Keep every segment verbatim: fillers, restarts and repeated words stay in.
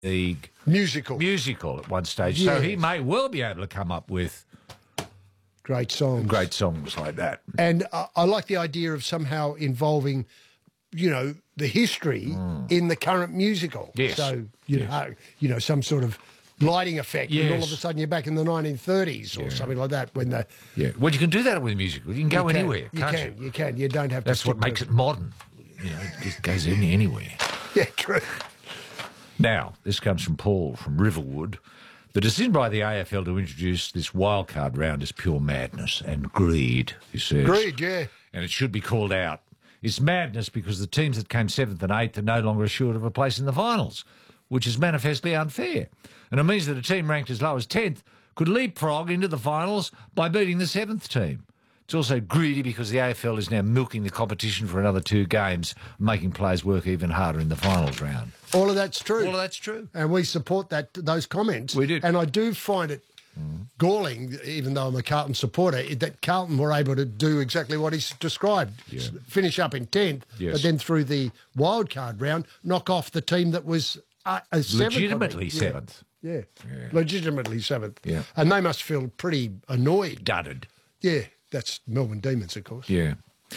League musical musical at one stage. Yes. So he may well be able to come up with great songs. great songs like that. And uh, I like the idea of somehow involving, you know, the history mm. in the current musical. Yes. So, you yes. know, you know, some sort of lighting effect, yes. and all of a sudden you're back in the nineteen thirties or yeah. something like that. When the yeah, well, you can do that with a musical. You can go you can, anywhere. You can't can, you? you can. You don't have to. That's what makes it modern. You know, it just goes in anywhere. Yeah, true. Now, this comes from Paul from Riverwood. The decision by the A F L to introduce this wildcard round is pure madness and greed, he says. Greed, yeah. And it should be called out. It's madness because the teams that came seventh and eighth are no longer assured of a place in the finals, which is manifestly unfair. And it means that a team ranked as low as tenth could leapfrog into the finals by beating the seventh team. It's also greedy because the A F L is now milking the competition for another two games, making players work even harder in the finals round. All of that's true. All of that's true. And we support that those comments. We did. And I do find it mm. galling, even though I'm a Carlton supporter, that Carlton were able to do exactly what he's described. Yeah. Finish up in tenth, yes. but then through the wildcard round, knock off the team that was uh, a seventh. Legitimately seventh. Yeah. Yeah. yeah. Legitimately seventh. Yeah. And they must feel pretty annoyed. Dudded. Yeah. That's Melbourne Demons, of course. Yeah.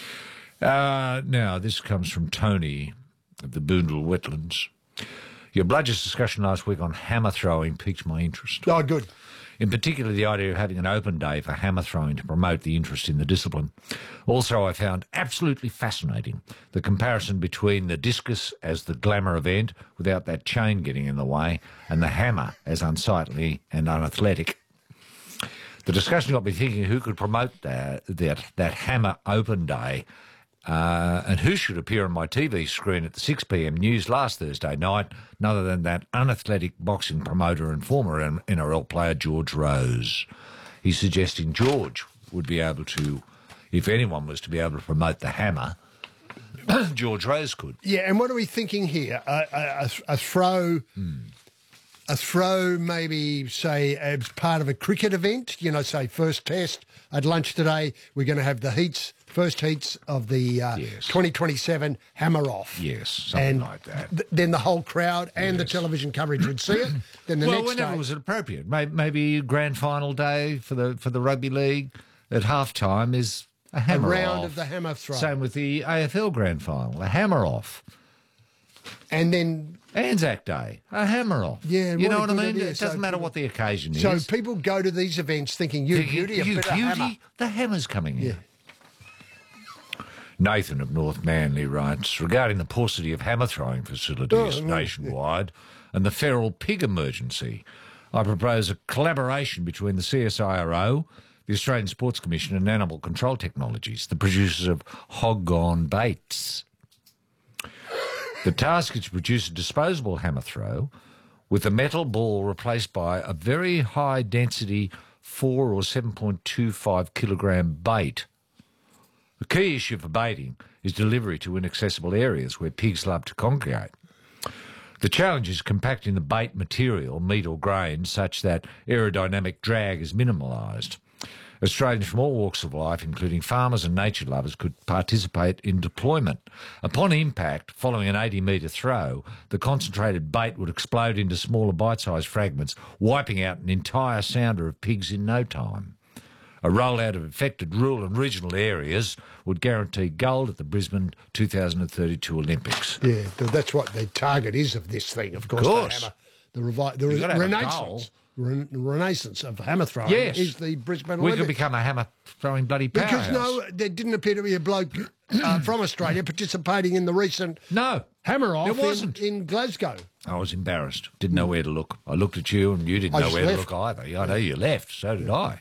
Uh, now, this comes from Tony of the Boondall Wetlands. Your Bludgers discussion last week on hammer throwing piqued my interest. Oh, good. In particular, the idea of having an open day for hammer throwing to promote the interest in the discipline. Also, I found absolutely fascinating the comparison between the discus as the glamour event, without that chain getting in the way, and the hammer as unsightly and unathletic. The discussion got me thinking who could promote that that, that hammer open day uh, and who should appear on my T V screen at the six p m news last Thursday night, none other than that unathletic boxing promoter and former N R L player George Rose. He's suggesting George would be able to, if anyone was to be able to promote the hammer, George Rose could. Yeah, and what are we thinking here? A, a, a throw... Hmm. A throw, maybe, say, as part of a cricket event, you know, say, first test at lunch today, we're going to have the heats, first heats of the uh, yes. twenty twenty-seven hammer off. Yes, something and like that. Th then the whole crowd and yes. the television coverage would see it. Then the well, next whenever day, was it appropriate? Maybe, maybe grand final day for the for the rugby league at halftime is a hammer a round off. of the hammer throw. Same with the A F L grand final, a hammer off. And then... Anzac Day, a hammer off. Yeah, you know what I mean? Idea. It doesn't so matter what the occasion so is. So people go to these events thinking, you beauty, a you bit beauty, of hammer. the hammer's coming in. Yeah. Nathan of North Manly writes, regarding the paucity of hammer throwing facilities oh, nationwide yeah. and the feral pig emergency, I propose a collaboration between the C S I R O, the Australian Sports Commission and Animal Control Technologies, the producers of hog-on baits. The task is to produce a disposable hammer throw with a metal ball replaced by a very high-density four or seven point two five kilogram bait. The key issue for baiting is delivery to inaccessible areas where pigs love to congregate. The challenge is compacting the bait material, meat or grain, such that aerodynamic drag is minimalised. Australians from all walks of life, including farmers and nature lovers, could participate in deployment. Upon impact, following an eighty metre throw, the concentrated bait would explode into smaller bite-sized fragments, wiping out an entire sounder of pigs in no time. A rollout of affected rural and regional areas would guarantee gold at the Brisbane two thousand thirty-two Olympics. Yeah, that's what the target is of this thing, of course. Of course. The, hammer, the, revi the re renaissance. Re renaissance of hammer throwing yes. is the Brisbane We Olympics. could become a hammer throwing bloody powerhouse. Because no, there didn't appear to be a bloke uh, from Australia participating in the recent no, hammer off there wasn't. In, in Glasgow. I was embarrassed. Didn't know where to look. I looked at you and you didn't I know where left. to look either. I know you left, so did I.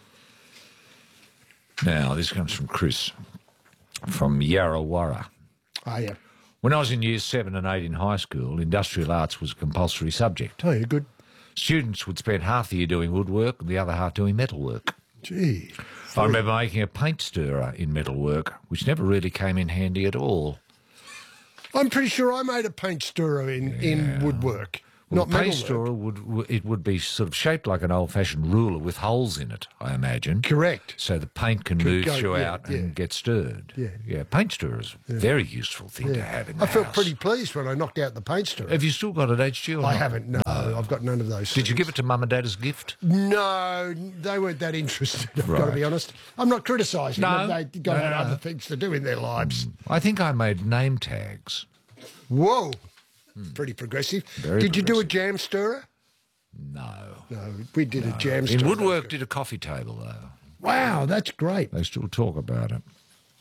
Now, this comes from Chris from Yarrawarra. Oh, yeah. When I was in years seven and eight in high school, industrial arts was a compulsory subject. Oh, yeah, good. Students would spend half the year doing woodwork and the other half doing metalwork. Gee. I remember making a paint stirrer in metalwork, which never really came in handy at all. I'm pretty sure I made a paint stirrer in, Yeah. in woodwork. Well, not the paint metalwork. store would it would be sort of shaped like an old-fashioned ruler with holes in it, I imagine. Correct. So the paint can move go- throughout yeah, and yeah. get stirred. Yeah. yeah. Paint stirrer is a very useful thing to have in the I felt house. pretty pleased when I knocked out the paint stirrer. Have you still got it, H G? Or I not? haven't. No, I've got none of those. Did you give it to Mum and Dad as a gift? No, they weren't that interested. I've got to Right. be honest. I'm not criticising No. them. They got No, no, other no. things to do in their lives. I think I made name tags. Whoa, pretty progressive. Very Did you do a progressive. jam stirrer? No. No, we did a jam In stirrer. Woodwork did a coffee table, though. Wow, that's great. They still talk about it.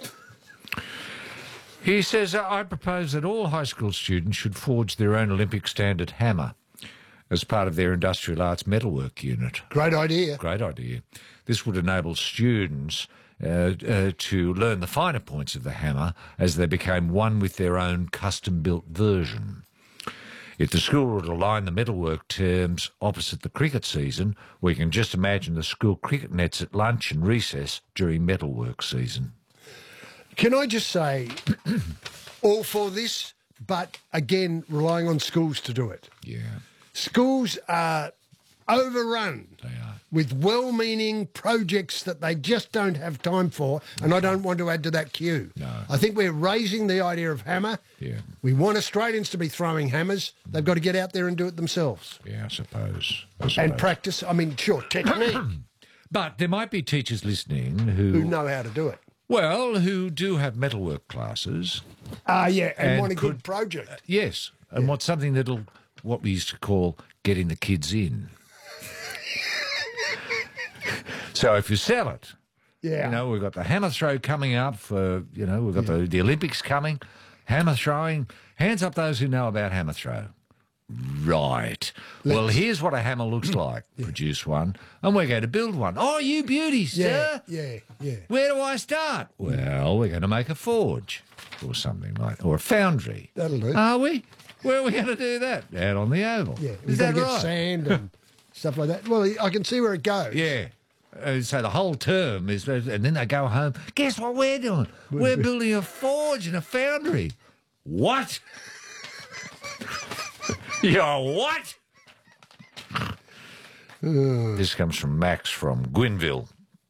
He says, I propose that all high school students should forge their own Olympic standard hammer as part of their industrial arts metalwork unit. Great idea. Great idea. This would enable students uh, uh, to learn the finer points of the hammer as they became one with their own custom-built version. If the school were to align the metalwork terms opposite the cricket season, we can just imagine the school cricket nets at lunch and recess during metalwork season. Can I just say, all for this, but again, relying on schools to do it. Yeah, Schools are overrun they are. with well-meaning projects that they just don't have time for, and I don't want to add to that queue. No. I think we're raising the idea of hammer. Yeah. We want Australians to be throwing hammers. They've got to get out there and do it themselves. Yeah, I suppose. I And suppose. practice, I mean, sure, technique, But there might be teachers listening who who, know how to do it. well, who do have metalwork classes. Ah, yeah, and, And want a good could- project. Yes, and want something that'll, what we used to call getting the kids in. So if you sell it, Yeah. you know, we've got the hammer throw coming up for, you know, we've got the, the Olympics coming, hammer throwing. Hands up those who know about hammer throw. Right. Well, here's what a hammer looks like. Produce one, and we're going to build one. Oh, you beauty, yeah, sir. yeah, yeah. Where do I start? Well, we're going to make a forge or something like, or a foundry. That'll do. Are we? Where are we going to do that? Out on the oval. Yeah, Is we've got that to get right? sand and stuff like that. Well, I can see where it goes. Yeah. Uh, so the whole term is, and then they go home. Guess what we're doing? We're building a forge and a foundry. What? You're what? This comes from Max from Gwynville.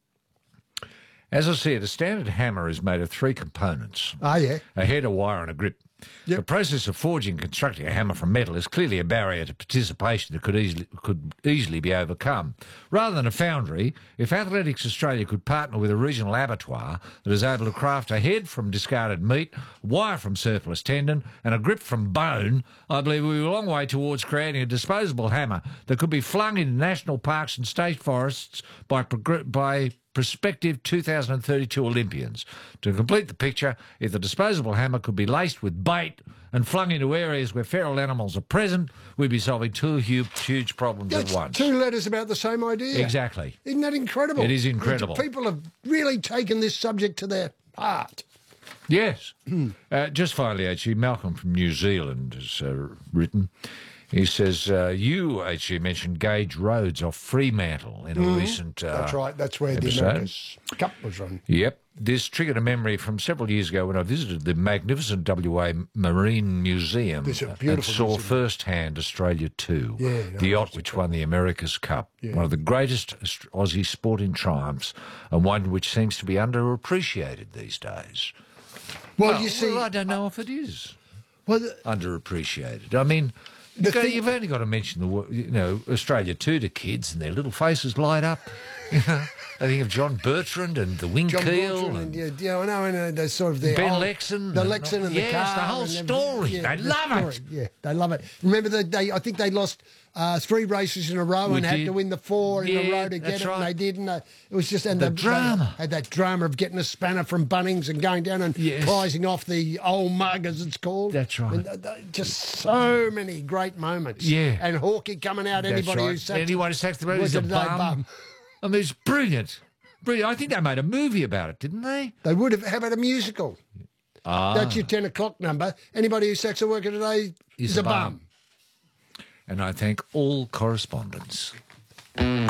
As I said, a standard hammer is made of three components: Ah, yeah. a head, a wire, and a grip. Yep. The process of forging and constructing a hammer from metal is clearly a barrier to participation that could easily could easily be overcome. Rather than a foundry, if Athletics Australia could partner with a regional abattoir that is able to craft a head from discarded meat, wire from surplus tendon, and a grip from bone, I believe we're a long way towards creating a disposable hammer that could be flung into national parks and state forests by progr- by prospective two thousand thirty-two Olympians. To complete the picture, if the disposable hammer could be laced with bait and flung into areas where feral animals are present, we'd be solving two huge, huge problems That's at once. two letters about the same idea. Exactly. Isn't that incredible? It is incredible. People have really taken this subject to their heart. Yes. uh, just finally, actually, Malcolm from New Zealand has uh, written. He says, uh, you actually mentioned Gage Roads off Fremantle in a recent uh, That's right. That's where episode. the America's Cup was run. Yep. This triggered a memory from several years ago when I visited the magnificent W A Marine Museum It's a and beautiful saw museum. firsthand Australia two, Yeah, no, the yacht which won the America's Cup, one of the greatest Aust- Aussie sporting triumphs and one which seems to be underappreciated these days. Well, you see, well, I don't know if it is well, the- underappreciated. I mean, The you go- thing- you've only got to mention the wo- you know Australia two to kids and their little faces light up. You know, I think of John Bertrand and the wing John keel Bertrand and and, yeah, yeah, I know, and uh, there's sort of the Ben whole- Lexon the and- Lexon and the yes, car, the whole and everything. story. They the love it. story. Yeah, they love it. Remember that they? I think they lost uh, three races in a row We and had did. to win the four in a Yeah, row to get that's it, and right. they did. And uh, it was just and The they- drama. they had that drama of getting a spanner from Bunnings and going down and Yes. prizing off the old mug, as it's called. That's right. And, uh, uh, just so many great moments. Yeah. and Hawkey coming out. That's Anybody right. who sacks Anyone who sacks the boat was is a a bum. bum. I mean, it's brilliant. Brilliant. I think they made a movie about it, didn't they? They would have. How about a musical? Ah. That's your ten o'clock number. Anybody who sacks a worker today is, Is a a bum. bum. And I thank all correspondents.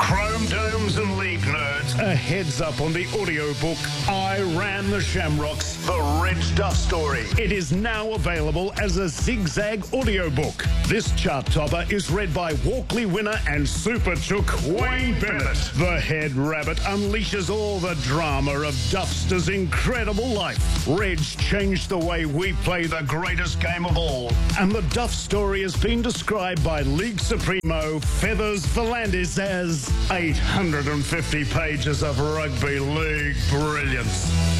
Chrome Domes and League nerds, a heads up on the audiobook I Ran the Shamrocks, the Reg Duff story. It is now available as a zigzag audiobook. This chart topper is read by Walkley winner and Super Chook Wayne Bennett. The Head Rabbit unleashes all the drama of Duffster's incredible life. Reg changed the way we play the greatest game of all. And the Duff story has been described by League Supremo Feathers Volandis as eight hundred fifty pages of rugby league brilliance.